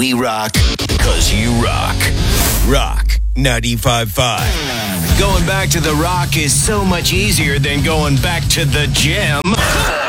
We rock because you rock. Rock 95.5. Going back to the rock is so much easier than going back to the gym.